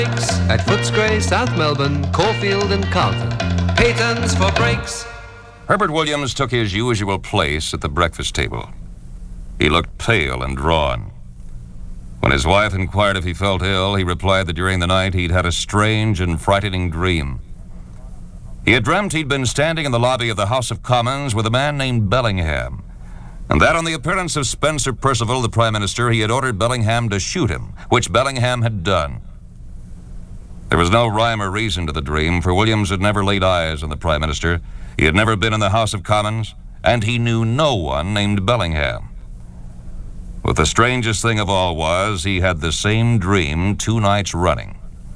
At Footscray, South Melbourne, Caulfield and Carlton. Paytons for brakes. Herbert Williams took his usual place at the breakfast table. He looked pale and drawn. When his wife inquired if he felt ill, he replied that during the night he'd had a strange and frightening dream. He had dreamt he'd been standing in the lobby of the House of Commons with a man named Bellingham, and that on the appearance of Spencer Perceval, the Prime Minister, he had ordered Bellingham to shoot him, which Bellingham had done. There was no rhyme or reason to the dream, for Williams had never laid eyes on the Prime Minister. He had never been in the House of Commons, and he knew no one named Bellingham. But the strangest thing of all was he had the same dream 2 nights running.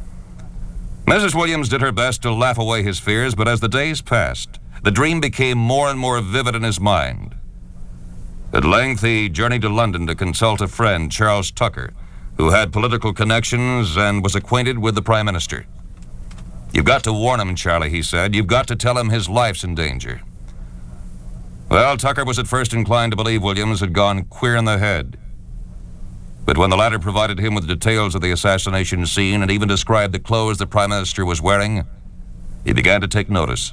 Mrs. Williams did her best to laugh away his fears, but as the days passed, the dream became more and more vivid in his mind. At length, he journeyed to London to consult a friend, Charles Tucker, who had political connections and was acquainted with the Prime Minister. "You've got to warn him, Charlie," he said. "You've got to tell him his life's in danger." Well, Tucker was at first inclined to believe Williams had gone queer in the head. But when the latter provided him with details of the assassination scene and even described the clothes the Prime Minister was wearing, he began to take notice.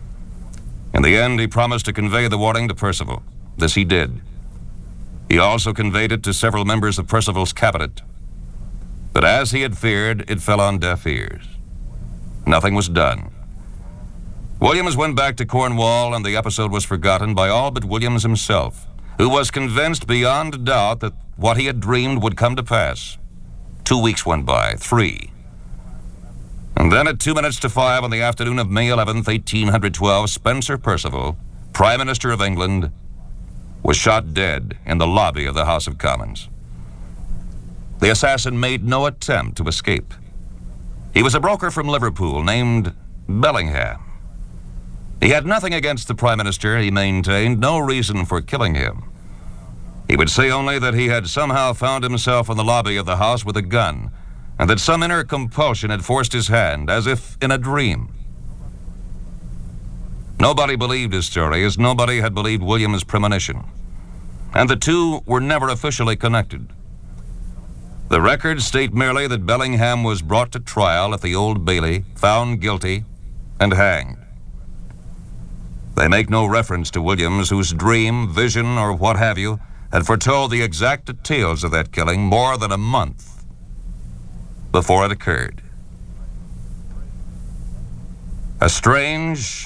In the end, he promised to convey the warning to Perceval. This he did. He also conveyed it to several members of Perceval's cabinet. But as he had feared, it fell on deaf ears. Nothing was done. Williams went back to Cornwall, and the episode was forgotten by all but Williams himself, who was convinced beyond doubt that what he had dreamed would come to pass. 2 weeks went by, 3. And then at 2 minutes to 5 on the afternoon of May 11th, 1812, Spencer Perceval, Prime Minister of England, was shot dead in the lobby of the House of Commons. The assassin made no attempt to escape. He was a broker from Liverpool named Bellingham. He had nothing against the Prime Minister, he maintained, no reason for killing him. He would say only that he had somehow found himself in the lobby of the House with a gun, and that some inner compulsion had forced his hand, as if in a dream. Nobody believed his story, as nobody had believed Williams' premonition, and the two were never officially connected. The records state merely that Bellingham was brought to trial at the Old Bailey, found guilty, and hanged. They make no reference to Williams, whose dream, vision, or what have you, had foretold the exact details of that killing more than a month before it occurred. A strange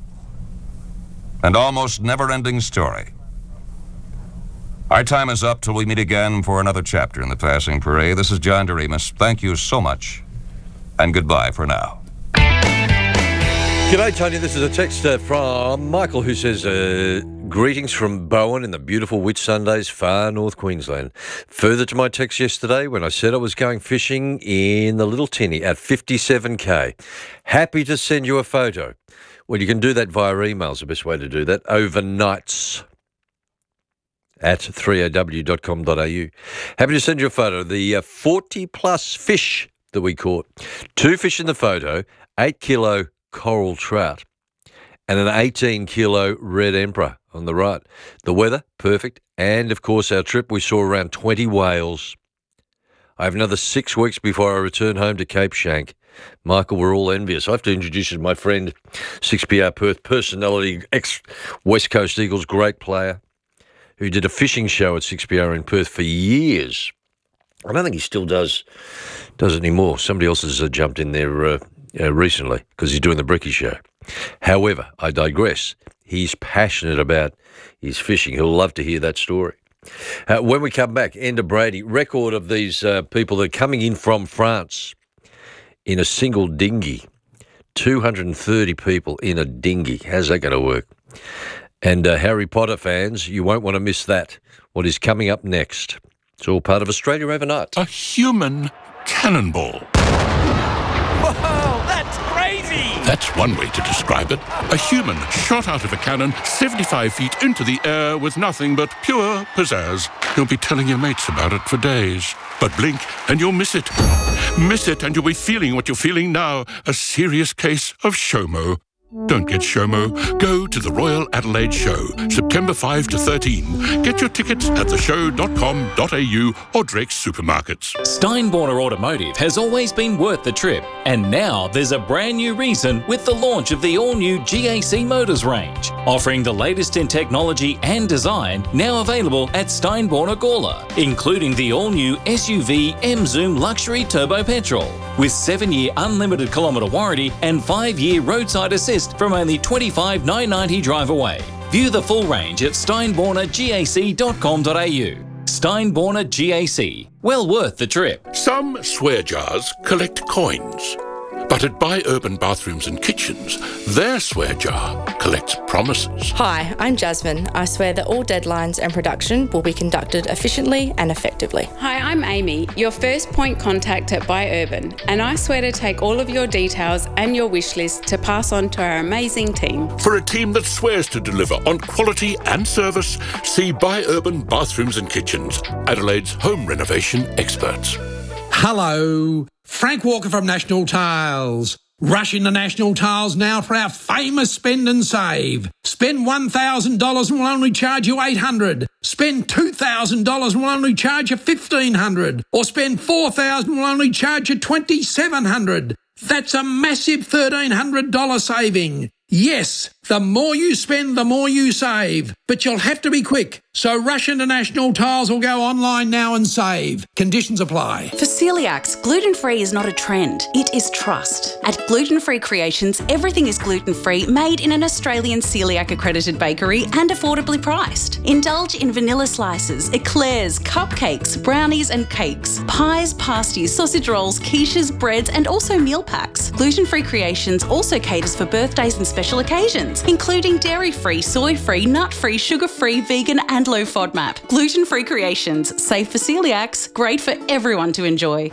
and almost never-ending story. Our time is up till we meet again for another chapter in The Passing Parade. This is John Doremus. Thank you so much, and goodbye for now. G'day, Tony. This is a text from Michael, who says, greetings from Bowen in the beautiful Whitsundays, far north Queensland. Further to my text yesterday when I said I was going fishing in the Little Tinny at 57k. Happy to send you a photo. Well, you can do that via email, is the best way to do that. Overnights at 3aw.com.au. Happy to send you a photo of the 40-plus fish that we caught. 2 fish in the photo, 8-kilo coral trout, and an 18-kilo red emperor on the right. The weather, perfect, and, of course, our trip, we saw around 20 whales. I have another 6 weeks before I return home to Cape Shank. Michael, we're all envious. I have to introduce you to my friend, 6PR Perth personality, ex-West Coast Eagles great player, who did a fishing show at 6PR in Perth for years. I don't think he still does it anymore. Somebody else has jumped in there recently because he's doing the Bricky show. However, I digress. He's passionate about his fishing. He'll love to hear that story. When we come back, Enda Brady, record of these people that are coming in from France in a single dinghy. 230 people in a dinghy. How's that going to work? And Harry Potter fans, you won't want to miss that. What is coming up next? It's all part of Australia Overnight. A human cannonball. Whoa, that's crazy! That's one way to describe it. A human shot out of a cannon 75 feet into the air with nothing but pure pizzazz. You'll be telling your mates about it for days. But blink and you'll miss it. Miss it and you'll be feeling what you're feeling now. A serious case of SHOMO. Don't get SHOMO. Go to the Royal Adelaide Show, September 5 to 13. Get your tickets at theshow.com.au or Drake's supermarkets. Steinborner Automotive has always been worth the trip, and now there's a brand new reason with the launch of the all-new GAC Motors range, offering the latest in technology and design, now available at Steinborner Gawler, including the all-new SUV M-Zoom Luxury Turbo Petrol, with 7-year unlimited kilometre warranty and 5-year roadside assist from only $25,990 drive away. View the full range at steinbornergac.com.au. Steinborner GAC. Well worth the trip. Some swear jars collect coins. But at Buy Urban Bathrooms and Kitchens, their swear jar collects promises. Hi, I'm Jasmine. I swear that all deadlines and production will be conducted efficiently and effectively. Hi, I'm Amy, your first point contact at Buy Urban, and I swear to take all of your details and your wish list to pass on to our amazing team. For a team that swears to deliver on quality and service, see Buy Urban Bathrooms and Kitchens, Adelaide's home renovation experts. Hello, Frank Walker from National Tiles. Rush into National Tiles now for our famous spend and save. Spend $1,000 and we'll only charge you $800. Spend $2,000 and we'll only charge you $1,500. Or spend $4,000 and we'll only charge you $2,700. That's a massive $1,300 saving. Yes, the more you spend, the more you save. But you'll have to be quick. So rush into National Tiles or go online now and save. Conditions apply. For celiacs, gluten-free is not a trend, it is trust. At Gluten Free Creations, everything is gluten-free, made in an Australian celiac-accredited bakery and affordably priced. Indulge in vanilla slices, eclairs, cupcakes, brownies and cakes, pies, pasties, sausage rolls, quiches, breads and also meal packs. Gluten Free Creations also caters for birthdays and special occasions, including dairy-free, soy-free, nut-free, sugar-free, vegan and low FODMAP. Gluten Free Creations, safe for celiacs, great for everyone to enjoy.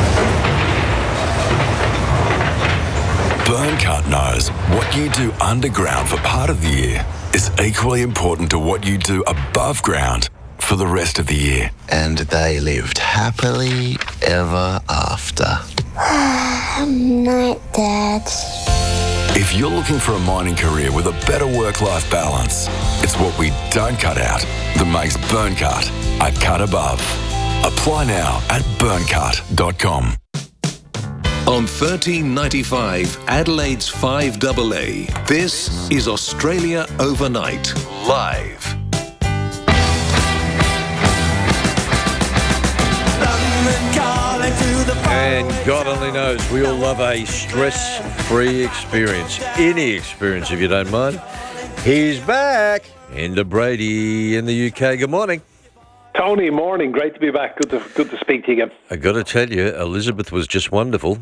Burncut knows what you do underground for part of the year is equally important to what you do above ground for the rest of the year. And they lived happily ever after. Night, Dad. If you're looking for a mining career with a better work-life balance, it's what we don't cut out that makes Burncut a cut above. Apply now at burncut.com. On 1395 Adelaide's 5AA, this is Australia Overnight, live. And God only knows, we all love a stress-free experience. Any experience, if you don't mind. He's back. Enda Brady in the UK. Good morning. Tony, morning. Great to be back. Good to speak to you again. I got to tell you, Elizabeth was just wonderful.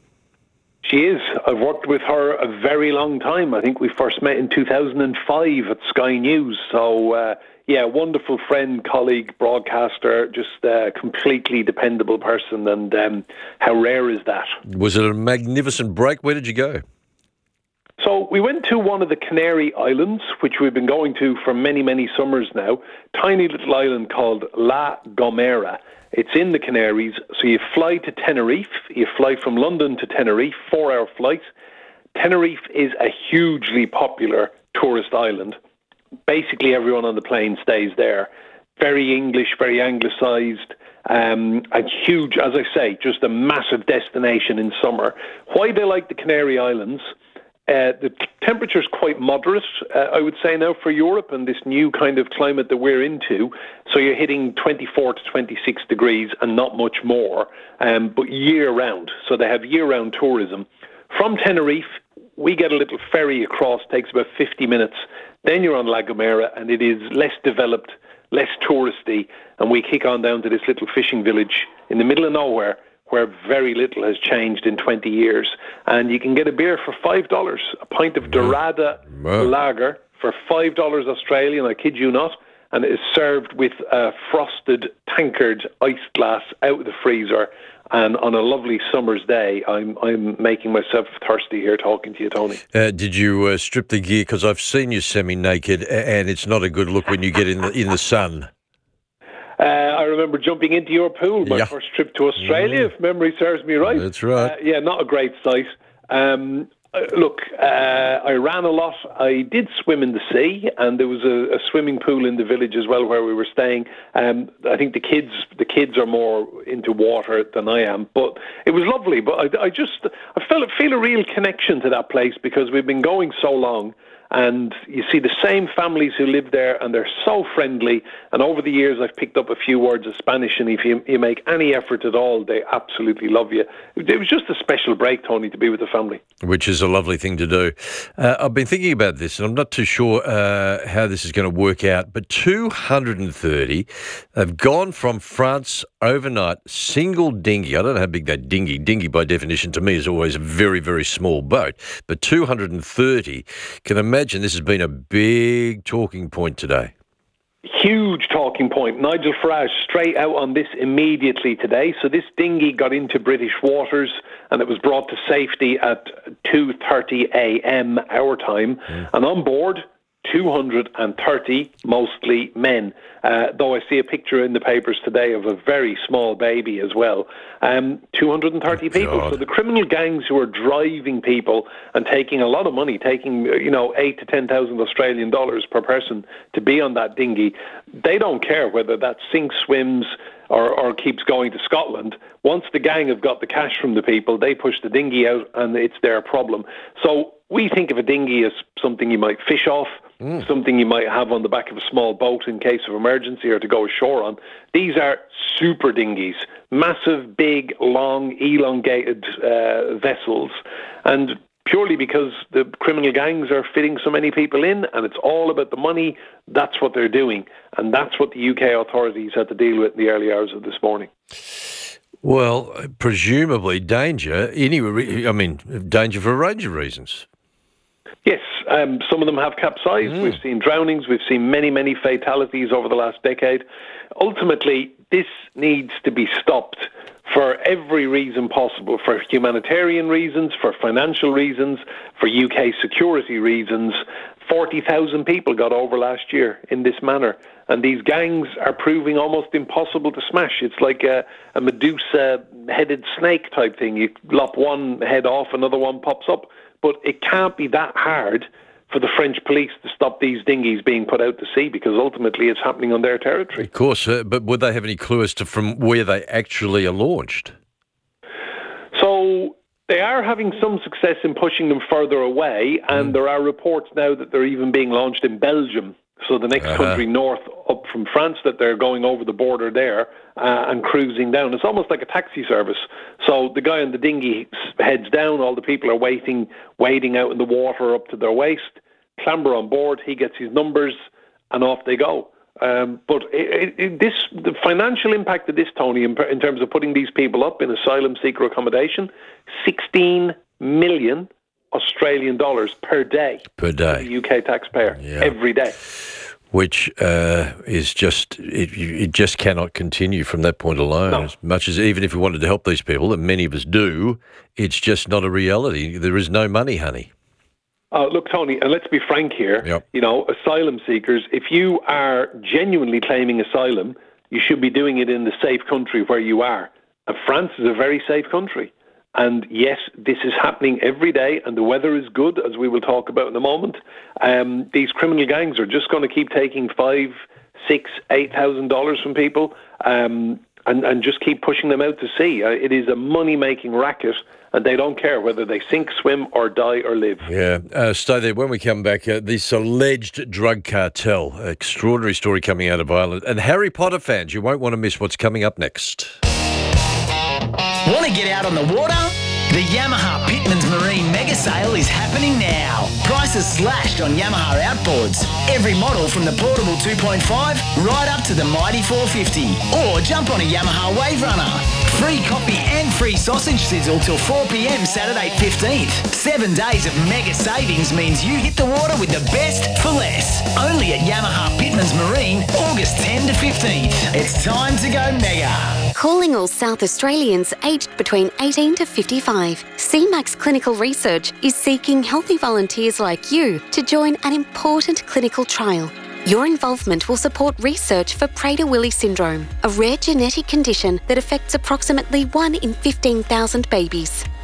She is. I've worked with her a very long time. I think we first met in 2005 at Sky News. So, yeah, wonderful friend, colleague, broadcaster, just a completely dependable person. And how rare is that? Was it a magnificent break? Where did you go? So we went to one of the Canary Islands, which we've been going to for many, many summers now. Tiny little island called La Gomera. It's in the Canaries. So you fly to Tenerife. You fly from London to Tenerife, 4-hour flight. Tenerife is a hugely popular tourist island. Basically everyone on the plane stays there. Very English, very anglicised, and huge, as I say, just a massive destination in summer. Why they like the Canary Islands? The temperature's quite moderate, I would say now, for Europe and this new kind of climate that we're into. So you're hitting 24 to 26 degrees and not much more, but year-round. So they have year-round tourism. From Tenerife, we get a little ferry across, takes about 50 minutes. Then you're on La Gomera, and it is less developed, less touristy, and we kick on down to this little fishing village in the middle of nowhere, where very little has changed in 20 years. And you can get a beer for $5, a pint of Dorada lager for $5 Australian, I kid you not, and it is served with a frosted tankard iced glass out of the freezer. And on a lovely summer's day, I'm making myself thirsty here talking to you, Tony. Did you strip the gear? Because I've seen you semi-naked, and it's not a good look when you get in the sun. I remember jumping into your pool, my first trip to Australia, if memory serves me right. That's right. Yeah, not a great sight. I ran a lot. I did swim in the sea, and there was a swimming pool in the village as well where we were staying. I think the kids are more into water than I am, but it was lovely. But I feel a real connection to that place because we've been going so long. And you see the same families who live there, and they're so friendly. And over the years, I've picked up a few words of Spanish, and if you make any effort at all, they absolutely love you. It was just a special break, Tony, to be with the family. Which is a lovely thing to do. I've been thinking about this, and I'm not too sure how this is going to work out, but 230 have gone from France overnight, single dinghy. I don't know how big that dinghy by definition to me is always a very, very small boat, but 230 can imagine this has been a big talking point today. Huge talking point. Nigel Farage straight out on this immediately today. So this dinghy got into British waters and it was brought to safety at 2:30 a.m. our time. And on board, 230, mostly men. Though I see a picture in the papers today of a very small baby as well. 230 people. God. So the criminal gangs who are driving people and taking a lot of money, taking 8,000 to 10,000 Australian dollars per person to be on that dinghy, they don't care whether that sinks, swims, or keeps going to Scotland. Once the gang have got the cash from the people, they push the dinghy out and it's their problem. So we think of a dinghy as something you might fish off, something you might have on the back of a small boat in case of emergency or to go ashore on. These are super dinghies, massive, big, long, elongated vessels. And purely because the criminal gangs are fitting so many people in and it's all about the money, that's what they're doing. And that's what the UK authorities had to deal with in the early hours of this morning. Well, presumably danger, danger for a range of reasons. Yes, some of them have capsized. We've seen drownings. We've seen many, many fatalities over the last decade. Ultimately, this needs to be stopped for every reason possible, for humanitarian reasons, for financial reasons, for UK security reasons. 40,000 people got over last year in this manner. And these gangs are proving almost impossible to smash. It's like a Medusa-headed snake type thing. You lop one head off, another one pops up. But it can't be that hard for the French police to stop these dinghies being put out to sea because ultimately it's happening on their territory. Of course, but would they have any clue as to from where they actually are launched? So they are having some success in pushing them further away, and there are reports now that they're even being launched in Belgium. So the next country north up from France, that they're going over the border there and cruising down. It's almost like a taxi service. So the guy on the dinghy heads down, all the people are wading out in the water up to their waist, clamber on board, he gets his numbers, and off they go. But the financial impact of this, Tony, in terms of putting these people up in asylum seeker accommodation, 16 million Australian dollars per day. Per day. The UK taxpayer, every day. Which is just, it just cannot continue from that point alone. No. As much as even if we wanted to help these people, and many of us do, it's just not a reality. There is no money, honey. Look, Tony, and let's be frank here, asylum seekers, if you are genuinely claiming asylum, you should be doing it in the safe country where you are. And France is a very safe country. And yes, this is happening every day, and the weather is good, as we will talk about in a moment. These criminal gangs are just going to keep taking $5,000, $6,000, $8,000 from people, and just keep pushing them out to sea. It is a money-making racket, and they don't care whether they sink, swim, or die or live. Yeah, stay there. When we come back, this alleged drug cartel, extraordinary story coming out of Ireland. And Harry Potter fans, you won't want to miss what's coming up next. Want to get out on the water? The Yamaha Pitman's Marine Mega Sale is happening now. Prices slashed on Yamaha outboards. Every model from the portable 2.5 right up to the mighty 450. Or jump on a Yamaha Wave Runner. Free coffee and free sausage sizzle till 4 p.m. Saturday 15th. 7 days of mega savings means you hit the water with the best for less. Only at Yamaha Pitman's Marine, August 10 to 15th. It's time to go mega. Calling all South Australians aged between 18 to 55. CMAX Clinical Research is seeking healthy volunteers like you to join an important clinical trial. Your involvement will support research for Prader-Willi syndrome, a rare genetic condition that affects approximately 1 in 15,000 babies.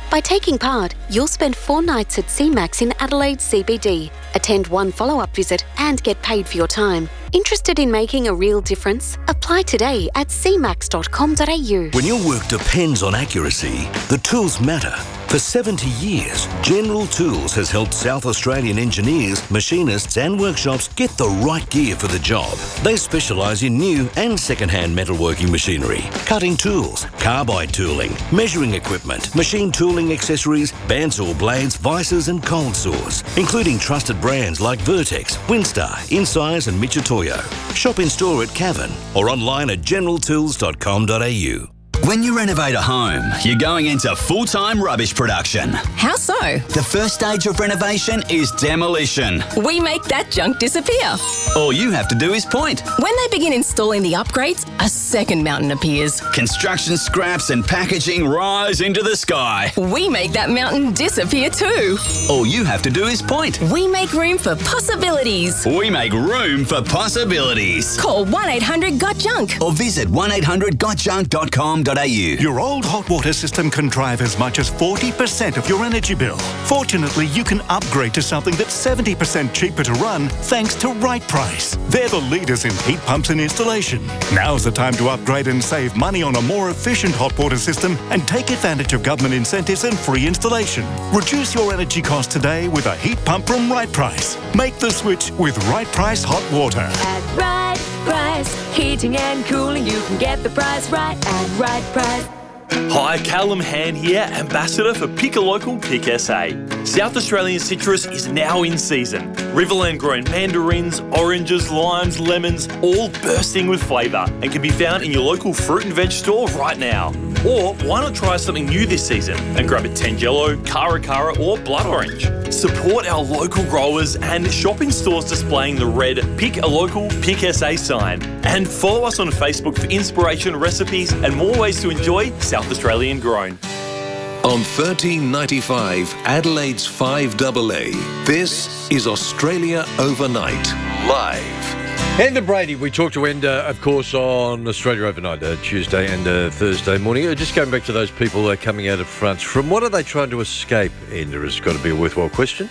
By taking part, you'll spend 4 nights at CMAX in Adelaide CBD, attend 1 follow-up visit and get paid for your time. Interested in making a real difference? Apply today at cmax.com.au. When your work depends on accuracy, the tools matter. For 70 years, General Tools has helped South Australian engineers, machinists and workshops get the right gear for the job. They specialise in new and second-hand metalworking machinery, cutting tools, carbide tooling, measuring equipment, machine tooling accessories, bandsaw blades, vices and cold saws, including trusted brands like Vertex, Winstar, Incise and Mitutoyo. Shop in store at Cavan or online at generaltools.com.au. When you renovate a home, you're going into full-time rubbish production. How so? The first stage of renovation is demolition. We make that junk disappear. All you have to do is point. When they begin installing the upgrades, a second mountain appears. Construction scraps and packaging rise into the sky. We make that mountain disappear too. All you have to do is point. We make room for possibilities. We make room for possibilities. Call 1-800-GOT-JUNK or visit 1800gotjunk.com.au. Your old hot water system can drive as much as 40% of your energy bill. Fortunately, you can upgrade to something that's 70% cheaper to run thanks to Right Price. They're the leaders in heat pumps and installation. Now's the time to upgrade and save money on a more efficient hot water system and take advantage of government incentives and free installation. Reduce your energy costs today with a heat pump from Right Price. Make the switch with Right Price Hot Water. At Right Price, heating and cooling, you can get the price right at Right Price. Hi, Callum Hand here, Ambassador for Pick a Local, Pick SA. South Australian citrus is now in season. Riverland grown mandarins, oranges, limes, lemons, all bursting with flavour and can be found in your local fruit and veg store right now. Or why not try something new this season and grab a Tangelo, Cara Cara or Blood Orange. Support our local growers and shop in stores displaying the red Pick a Local, Pick SA sign. And follow us on Facebook for inspiration, recipes and more ways to enjoy South Australian grown. On 1395 Adelaide's 5AA, this is Australia Overnight, live. Enda Brady, we talked to Enda, of course, on Australia Overnight, Tuesday and Thursday morning. Just going back to those people coming out of France, from what are they trying to escape, Enda? Has got to be a worthwhile question.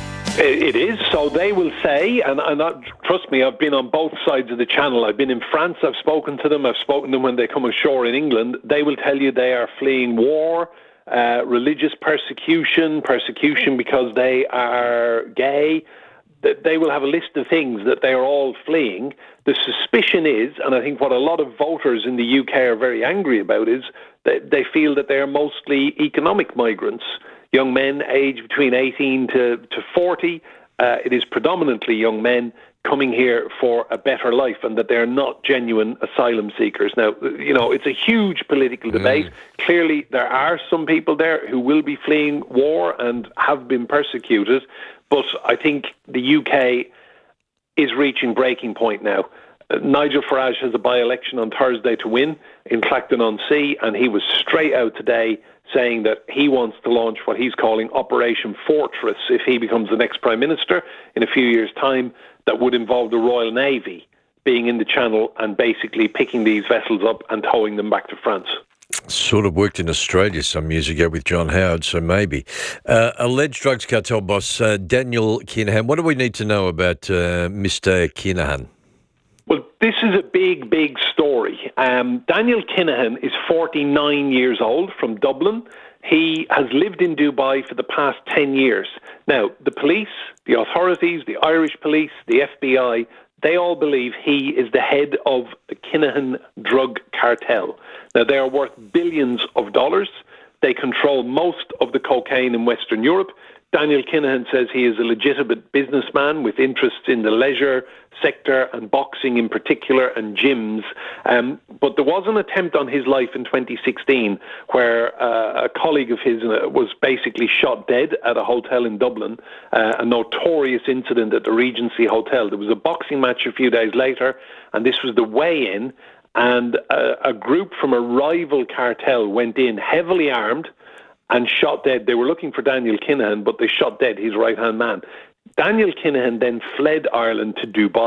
It is. So they will say, and trust me, I've been on both sides of the channel. I've been in France, I've spoken to them, I've spoken to them when they come ashore in England. They will tell you they are fleeing war, religious persecution because they are gay. They will have a list of things that they are all fleeing. The suspicion is, and I think what a lot of voters in the UK are very angry about, is that they feel that they are mostly economic migrants. Young men aged between 18 to 40. It is predominantly young men coming here for a better life, and that they're not genuine asylum seekers. Now, you know, it's a huge political debate. Clearly, there are some people there who will be fleeing war and have been persecuted, but I think the UK is reaching breaking point now. Nigel Farage has a by-election on Thursday to win in Clacton-on-Sea, and he was straight out today saying that he wants to launch what he's calling Operation Fortress if he becomes the next Prime Minister in a few years' time. That would involve the Royal Navy being in the Channel and basically picking these vessels up and towing them back to France. Sort of worked in Australia some years ago with John Howard, so maybe. Alleged drugs cartel boss Daniel Kinahan. What do we need to know about Mr. Kinahan? Well, this is a big, big story. Daniel Kinahan is 49 years old, from Dublin. He has lived in Dubai for the past 10 years. Now, the police, the authorities, the Irish police, the FBI, they all believe he is the head of the Kinahan drug cartel. Now, they are worth billions of dollars. They control most of the cocaine in Western Europe. Daniel Kinahan says he is a legitimate businessman with interests in the leisure sector and boxing in particular and gyms. But there was an attempt on his life in 2016 where a colleague of his was basically shot dead at a hotel in Dublin, a notorious incident at the Regency Hotel. There was a boxing match a few days later, and this was the weigh-in, and a group from a rival cartel went in heavily armed and shot dead. They were looking for Daniel Kinahan, but they shot dead his right-hand man. Daniel Kinahan then fled Ireland to Dubai.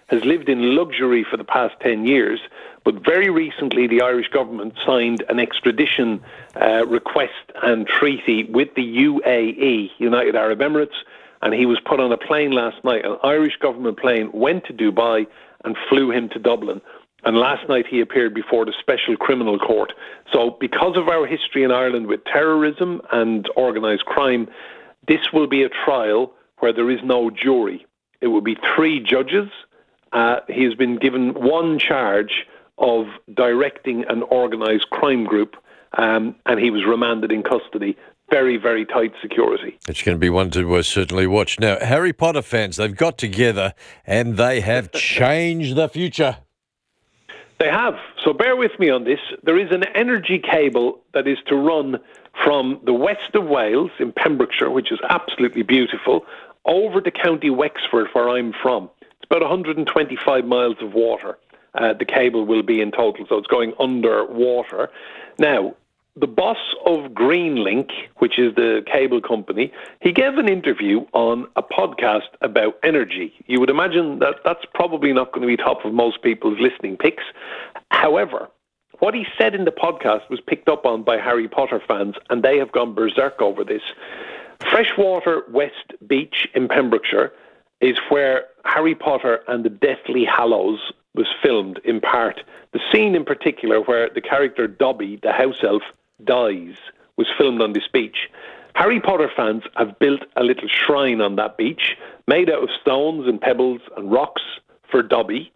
has lived in luxury for the past 10 years, but very recently the Irish government signed an extradition request and treaty with the UAE, United Arab Emirates, and he was put on a plane last night. An Irish government plane went to Dubai and flew him to Dublin. And last night he appeared before the Special Criminal Court. So because of our history in Ireland with terrorism and organised crime, this will be a trial where there is no jury. It will be 3 judges. He has been given one charge of directing an organised crime group, and he was remanded in custody. Very, very tight security. It's going to be one to certainly watch. Now, Harry Potter fans, they've got together and they have changed the future. They have. So bear with me on this. There is an energy cable that is to run from the west of Wales in Pembrokeshire, which is absolutely beautiful, over to County Wexford, where I'm from. It's about 125 miles of water. The cable will be in total, so it's going underwater. Now, the boss of Greenlink, which is the cable company, he gave an interview on a podcast about energy. You would imagine that that's probably not going to be top of most people's listening picks. However, what he said in the podcast was picked up on by Harry Potter fans, and they have gone berserk over this. Freshwater West Beach in Pembrokeshire is where Harry Potter and the Deathly Hallows was filmed in part. The scene in particular where the character Dobby, the house elf, dies was filmed on this beach. Harry Potter fans have built a little shrine on that beach made out of stones and pebbles and rocks for Dobby.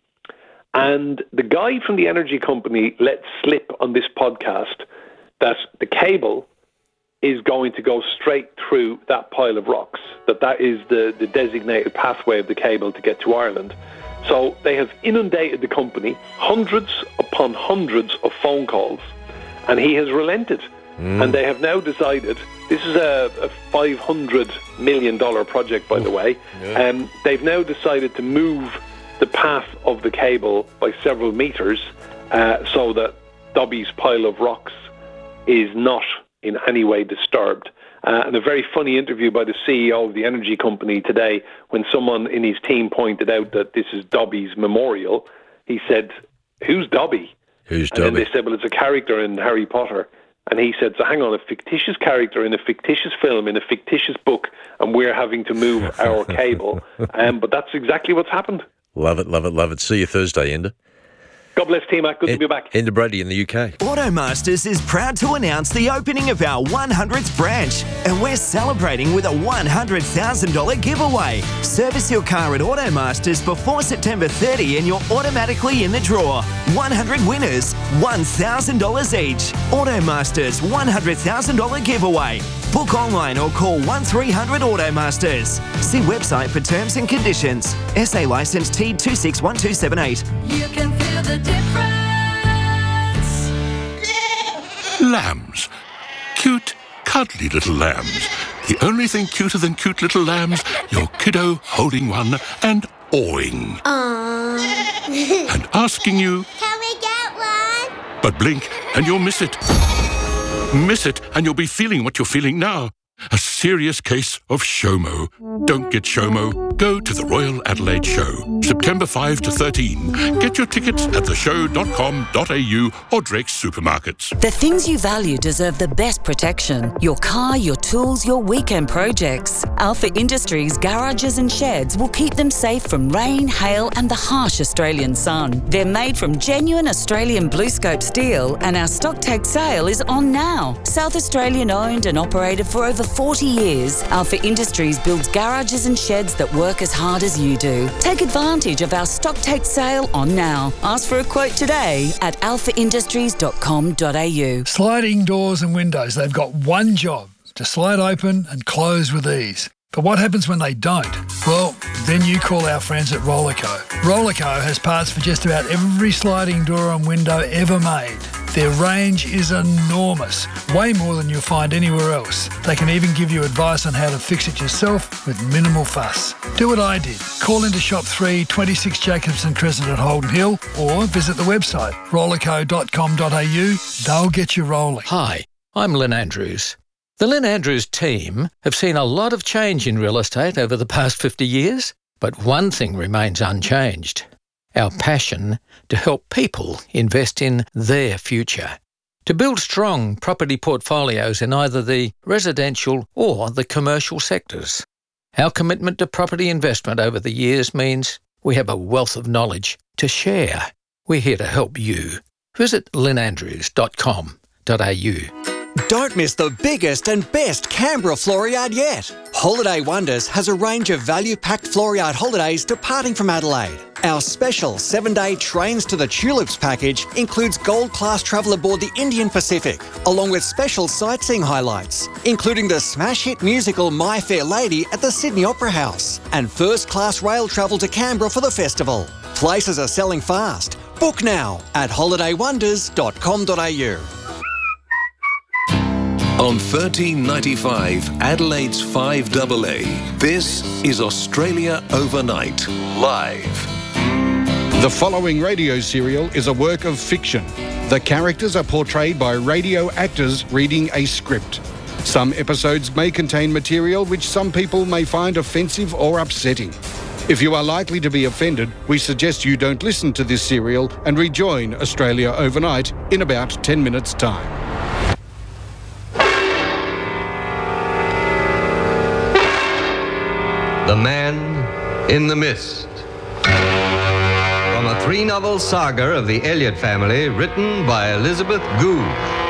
And the guy from the energy company let slip on this podcast that the cable is going to go straight through that pile of rocks, that is the designated pathway of the cable to get to Ireland. So they have inundated the company, hundreds upon hundreds of phone calls, and he has relented. And they have now decided, this is a $500 million project, by the way, and they've now decided to move the path of the cable by several meters so that Dobby's pile of rocks is not in any way disturbed. And a very funny interview by the CEO of the energy company today, when someone in his team pointed out that this is Dobby's memorial, he said, "Who's Dobby?" Who's Dobby? And then they Dobby? said, "Well, it's a character in Harry Potter." And he said, "So hang on, a fictitious character in a fictitious film, in a fictitious book, and we're having to move our cable." But that's exactly what's happened. Love it, love it, love it. See you Thursday, Enda. God bless T-Mac. Good to be back. Enda Brady in the UK. Automasters is proud to announce the opening of our 100th branch, and we're celebrating with a $100,000 giveaway. Service your car at Automasters before September 30 and you're automatically in the draw. 100 winners, $1,000 each. Automasters $100,000 giveaway. Book online or call 1300 Automasters. See website for terms and conditions. SA licence T261278. You can feel the difference. Lambs. Cute, cuddly little lambs. The only thing cuter than cute little lambs, your kiddo holding one and awing. Aww. And asking you, Can we get one? but blink and you'll miss it. Miss it and you'll be feeling what you're feeling now. A serious case of SHOMO. Don't get SHOMO. Go to the Royal Adelaide Show, September 5 to 13. Get your tickets at theshow.com.au or Drake's supermarkets. The things you value deserve the best protection. Your car, your tools, your weekend projects. Alpha Industries garages and sheds will keep them safe from rain, hail and the harsh Australian sun. They're made from genuine Australian BlueScope steel and our stock take sale is on now. South Australian owned and operated for over 40 years, Alpha Industries builds garages and sheds that work as hard as you do. Take advantage of our stock take sale on now. Ask for a quote today at alphaindustries.com.au. Sliding doors and windows, they've got one job, to slide open and close with ease. But what happens when they don't? Well, then you call our friends at Rollerco. Rollerco has parts for just about every sliding door and window ever made. Their range is enormous, way more than you'll find anywhere else. They can even give you advice on how to fix it yourself with minimal fuss. Do what I did. Call into Shop 3, 26 Jacobson Crescent at Holden Hill, or visit the website rollerco.com.au. They'll get you rolling. Hi, I'm Lynn Andrews. The Lynn Andrews team have seen a lot of change in real estate over the past 50 years, but one thing remains unchanged. our passion to help people invest in their future. To build strong property portfolios in either the residential or the commercial sectors. Our commitment to property investment over the years means we have a wealth of knowledge to share. We're here to help you. Visit lynandrews.com.au. Don't miss the biggest and best Canberra floor yard yet. Holiday Wonders has a range of value-packed floor yard holidays departing from Adelaide. Our special 7-day Trains to the Tulips package includes gold-class travel aboard the Indian Pacific, along with special sightseeing highlights, including the smash hit musical My Fair Lady at the Sydney Opera House, and first-class rail travel to Canberra for the festival. Places are selling fast. Book now at holidaywonders.com.au. On 1395 Adelaide's 5AA, this is Australia Overnight, live. The following radio serial is a work of fiction. The characters are portrayed by radio actors reading a script. Some episodes may contain material which some people may find offensive or upsetting. If you are likely to be offended, we suggest you don't listen to this serial and rejoin Australia Overnight in about 10 minutes' time. The Man in the Mist. From a 3-novel saga of the Elliot family, written by Elizabeth Gould.